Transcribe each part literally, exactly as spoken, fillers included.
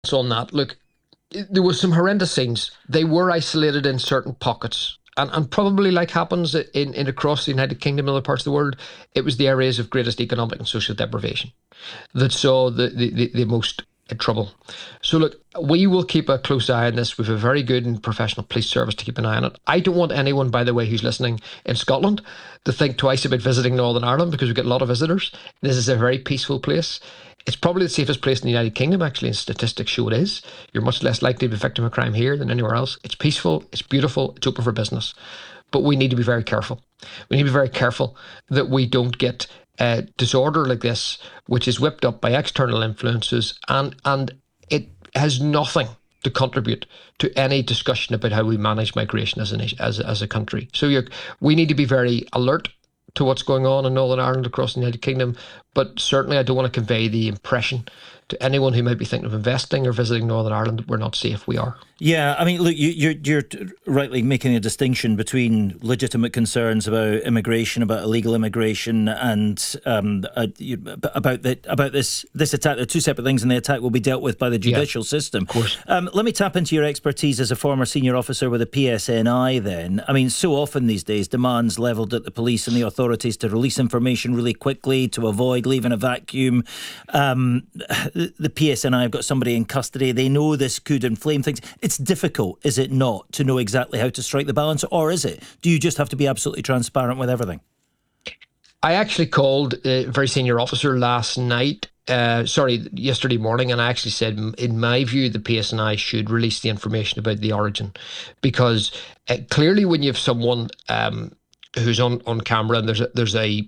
on that. Look, there was some horrendous scenes. They were isolated in certain pockets. And, and probably like happens in, in across the United Kingdom and other parts of the world, it was the areas of greatest economic and social deprivation that saw the, the, the, the most trouble. So look, we will keep a close eye on this. We have a very good and professional police service to keep an eye on it. I don't want anyone, by the way, who's listening in Scotland to think twice about visiting Northern Ireland, because we get a lot of visitors. This is a very peaceful place. It's probably the safest place in the United Kingdom, actually, and statistics show it is. You're much less likely to be a victim of crime here than anywhere else. It's peaceful, it's beautiful, it's open for business. But we need to be very careful. We need to be very careful that we don't get uh, disorder like this, which is whipped up by external influences, and, and it has nothing to contribute to any discussion about how we manage migration as, an, as, as a country. So you're, we need to be very alert to what's going on in Northern Ireland, across the United Kingdom, but certainly I don't want to convey the impression to anyone who might be thinking of investing or visiting Northern Ireland that we're not safe. We are. Yeah, I mean, look, you, you're, you're rightly making a distinction between legitimate concerns about immigration, about illegal immigration, and um, uh, you, about the, about this this attack. They're two separate things, and the attack will be dealt with by the judicial yeah, system. Of course. Um, let me tap into your expertise as a former senior officer with the P S N I then. I mean, so often these days, demands levelled at the police and the authorities to release information really quickly, to avoid leaving a vacuum. Um, the, the P S N I have got somebody in custody. They know this could inflame things. It's difficult, is it not, to know exactly how to strike the balance, or is it? Do you just have to be absolutely transparent with everything? I actually called a very senior officer last night, uh, sorry, yesterday morning, and I actually said, in my view, the P S N I should release the information about the origin, because uh, clearly when you have someone um, who's on, on camera and there's a, there's a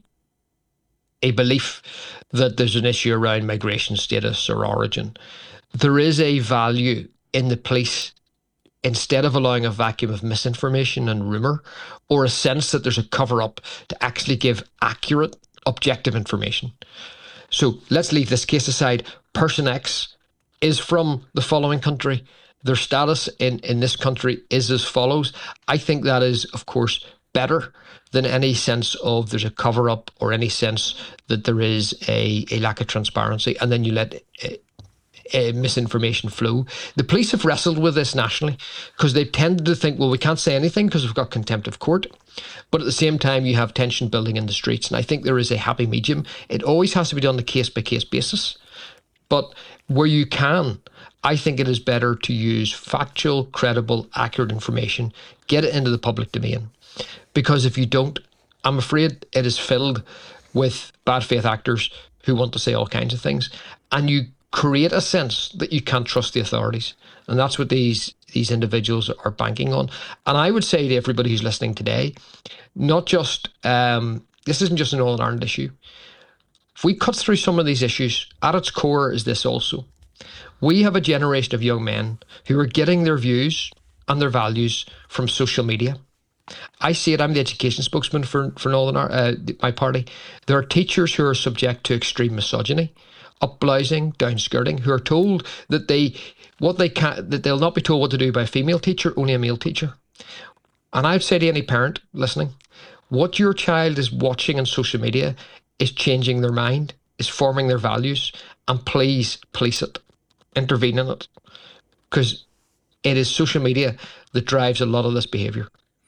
a belief that there's an issue around migration status or origin, there is a value in the police, instead of allowing a vacuum of misinformation and rumour, or a sense that there's a cover-up, to actually give accurate, objective information. So let's leave this case aside. Person X is from the following country. Their status in, in this country is as follows. I think that is, of course, better than any sense of there's a cover-up or any sense that there is a, a lack of transparency, and then you let uh, uh, misinformation flow. The police have wrestled with this nationally, because they've tended to think, well, we can't say anything because we've got contempt of court. But at the same time, you have tension building in the streets, and I think there is a happy medium. It always has to be done on a case-by-case basis. But where you can, I think it is better to use factual, credible, accurate information, get it into the public domain. Because if you don't, I'm afraid it is filled with bad faith actors who want to say all kinds of things. And you create a sense that you can't trust the authorities. And that's what these, these individuals are banking on. And I would say to everybody who's listening today, not just, um, this isn't just a Northern Ireland issue. If we cut through some of these issues, at its core is this also. We have a generation of young men who are getting their views and their values from social media. I see it. I'm the education spokesman for, for Northern uh, my party. There are teachers who are subject to extreme misogyny, up-blousing, down-skirting, who are told that they what they can that they'll not be told what to do by a female teacher, only a male teacher. And I'd say to any parent listening, what your child is watching on social media is changing their mind, is forming their values, and please police it, intervene in it, because it is social media that drives a lot of this behaviour.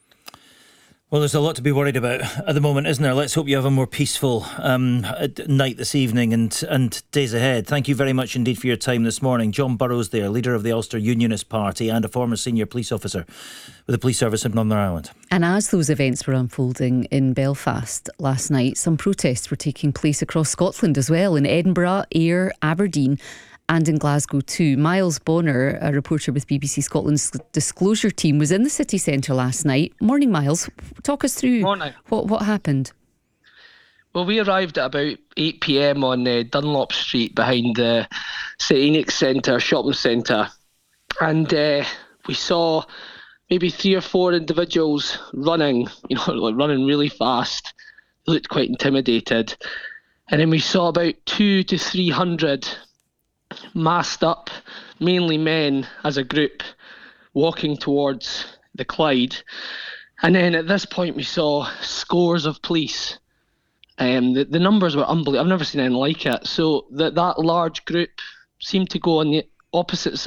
Well, there's a lot to be worried about at the moment, isn't there? Let's hope you have a more peaceful um, night this evening and, and days ahead. Thank you very much indeed for your time this morning. John Burrows there, leader of the Ulster Unionist Party and a former senior police officer with the Police Service of Northern Ireland. And as those events were unfolding in Belfast last night, some protests were taking place across Scotland as well, in Edinburgh, Ayr, Aberdeen and in Glasgow too. Miles Bonner, a reporter with B B C Scotland's Disclosure team, was in the city centre last night. Morning, Miles. Talk us through Morning. what what happened. Well, we arrived at about eight p.m. on uh, Dunlop Street behind the St Enoch's Centre, shopping centre. And uh, we saw maybe three or four individuals running, you know, like running really fast. They looked quite intimidated. And then we saw about two to three hundred masked up, mainly men as a group, walking towards the Clyde. And then at this point we saw scores of police. Um, the, the numbers were unbelievable. I've never seen anything like it. So that that large group seemed to go on the opposite